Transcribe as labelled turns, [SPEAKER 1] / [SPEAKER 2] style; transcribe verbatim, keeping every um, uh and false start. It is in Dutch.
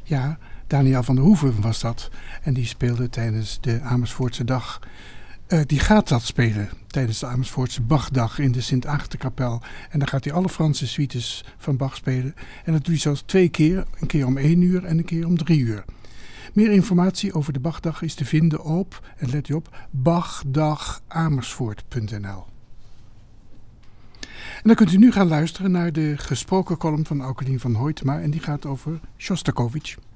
[SPEAKER 1] Ja, Daniel van der Hoeven was dat. En die speelde tijdens de Amersfoortse dag. Uh, die gaat dat spelen tijdens de Amersfoortse Bachdag in de Sint-Aagtenkapel. En dan gaat hij alle Franse suites van Bach spelen. En dat doet hij zelfs twee keer. Een keer om één uur en een keer om drie uur. Meer informatie over de Bachdag is te vinden op, en let u op, bachdagamersfoort punt n l. En dan kunt u nu gaan luisteren naar de gesproken column van Aukelien van Hoytema. En die gaat over Sjostakovich.